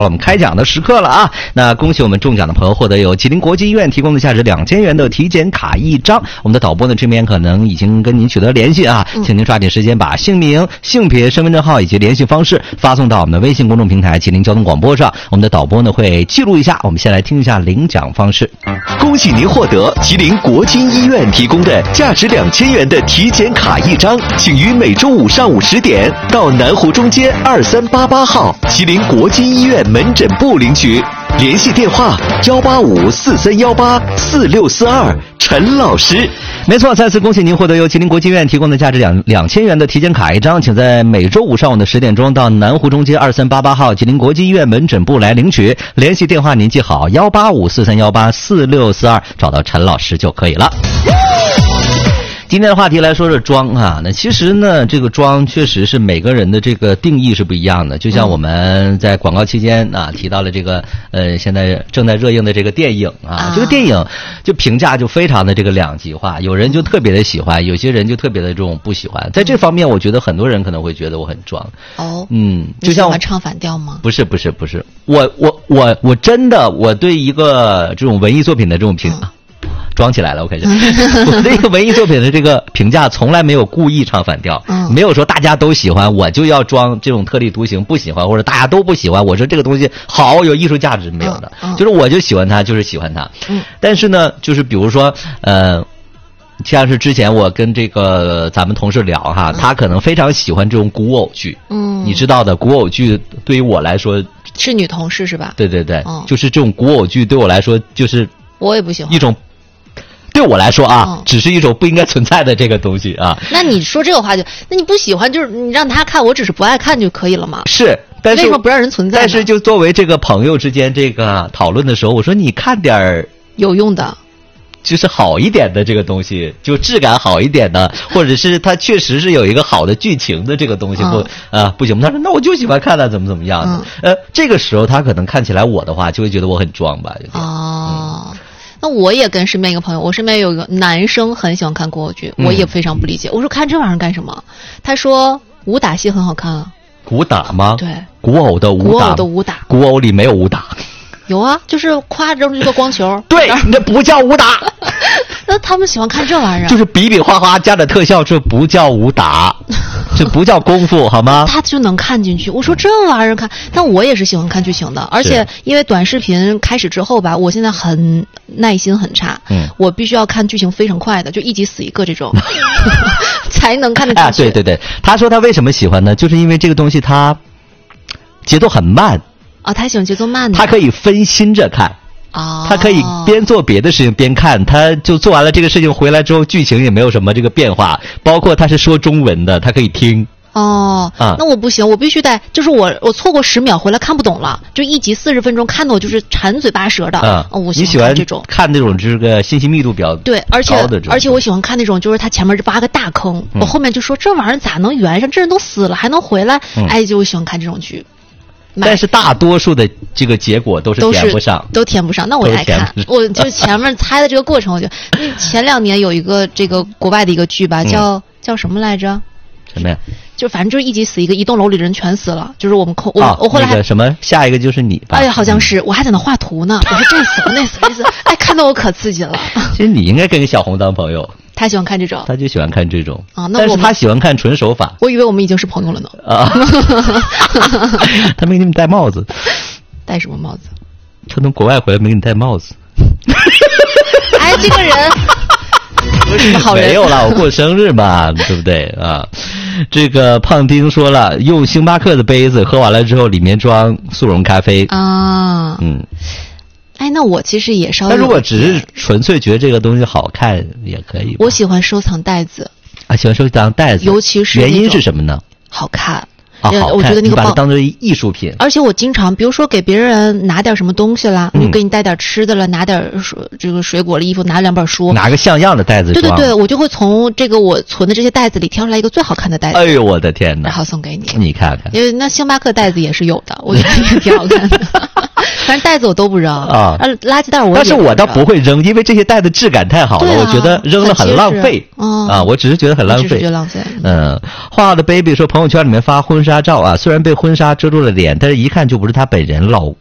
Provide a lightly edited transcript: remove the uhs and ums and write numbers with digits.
我们开奖的时刻了啊！那恭喜我们中奖的朋友获得由吉林国际医院提供的价值2000元的体检卡1张。我们的导播呢这边可能已经跟您取得联系啊，请您抓紧时间把姓名、性别、身份证号以及联系方式发送到我们的微信公众平台吉林交通广播上，我们的导播呢会记录一下。我们先来听一下领奖方式。 恭喜您获得吉林国际医院提供的价值2000元的体检卡1张，请于每周五上午10点到南湖中街2388号吉林国际医院门诊部领取，联系电话18543184642，陈老师。 没错，再次恭喜您获得由吉林国际医院提供的价值2000元的体检卡1张，请在每周五上午的10点钟到南湖中街2388号吉林国际医院门诊部来领取，联系电话您记好18543184642，找到陈老师就可以了。今天的话题来说说妆啊，那其实呢，这个妆确实是每个人的这个定义是不一样的。就像我们在广告期间啊提到了这个现在正在热映的这个电影啊，这个电影就评价就非常的这个两极化，有人就特别的喜欢，有些人就特别的这种不喜欢。在这方面，我觉得很多人可能会觉得我很装。 哦， 就像你喜欢唱反调吗？ 不是，我真的我对一个这种文艺作品的这种装起来了，我开始。我对一个文艺作品的这个评价从来没有故意唱反调，没有说大家都喜欢我就要装这种特立独行，不喜欢或者大家都不喜欢，我说这个东西好有艺术价值，没有的，就是我就喜欢它，就是喜欢它。但是呢，就是比如说像是之前我跟这个咱们同事聊哈，他可能非常喜欢这种古偶剧，你知道的，古偶剧对于我来说是女同事是吧？ 对，就是这种古偶剧对我来说就是我也不喜欢一种。对我来说啊，只是一种不应该存在的这个东西啊。 那你说这个话那你不喜欢，就是你让他看，我只是不爱看就可以了嘛？ 是，但是为什么不让人存在？ 但是就作为这个朋友之间这个讨论的时候，我说你看点有用的， 就是好一点的这个东西，就质感好一点的，或者是它确实是有一个好的剧情的这个东西，不行。他说那我就喜欢看它怎么样的。这个时候他可能看起来我的话就会觉得我很装吧。 那我也跟身边一个朋友，我身边有一个男生很喜欢看古偶剧，我也非常不理解。我说看这玩意儿干什么？他说武打戏很好看啊。 武打吗？ 对， 古偶的武打，古偶里没有武打。 有啊，就是夸扔这个光球。 对，那不叫武打。 那他们喜欢看这玩意儿， 就是比比划划加点特效，这不叫武打，这不叫功夫，好吗？ 他就能看进去。我说这玩意儿看，但我也是喜欢看剧情的，而且因为短视频开始之后吧，我现在很耐心很差，我必须要看剧情非常快的，就一集死一个这种，才能看得进去。 对，他说他为什么喜欢呢？就是因为这个东西它节奏很慢啊，他喜欢节奏慢的， 他可以分心着看。他可以边做别的事情边看，他就做完了这个事情回来之后，剧情也没有什么这个变化，包括他是说中文的，他可以听。 那我不行，我必须得，就是我错过10秒回来看不懂了，就一集40分钟，看的我就是馋嘴巴舌的。我喜欢这种看那种这个信息密度比较对，而且我喜欢看那种就是他前面挖个大坑，我后面就说这玩意儿咋能圆上？这人都死了还能回来？就喜欢看这种剧。 但是大多数的这个结果都填不上， 都填不上。那我也爱看，我就前面猜的这个过程，我觉得前2年有一个这个国外的一个剧吧，叫什么来着？ 什么呀？ 就反正就是一集死一个，一栋楼里的人全死了。就是我后来那个什么，下一个就是你吧。 哎呀，好像是，我还在那画图呢。我说这死了那死那死，哎，看得我可刺激了。 其实你应该跟小红当朋友。 他喜欢看这种， 他就喜欢看这种啊。那但是他喜欢看纯手法。 我以为我们已经是朋友了呢。 他没给你戴帽子。 戴什么帽子？ 他从国外回来没给你戴帽子。 哎，这个人不是好人。 没有啦，我过生日嘛，对不对啊？这个胖丁说了，用星巴克的杯子喝完了之后，里面装速溶咖啡啊。哎，那我其实也稍微。 但如果只是纯粹觉得这个东西好看，也可以。 我喜欢收藏袋子。 喜欢收藏袋子， 尤其是原因是什么呢？ 好看。 好看， 我觉得那个你把它当做艺术品。 而且我经常，比如说给别人拿点什么东西啦，就给你带点吃的了，拿点这个水果的衣服，拿2本书， 拿个像样的袋子。 对，我就会从这个我存的这些袋子里挑出来一个最好看的袋子。 哎呦，我的天哪！ 然后送给你， 你看看， 因为那星巴克袋子也是有的，我觉得也挺好看的。反正袋子我都不扔啊， 垃圾袋我。 但是我倒不会扔，因为这些袋子质感太好了，我觉得扔了很浪费啊。我只是觉得很浪费， 觉得浪费。 画画的 baby 说，朋友圈里面发婚纱照啊，虽然被婚纱遮住了脸，但是一看就不是他本人，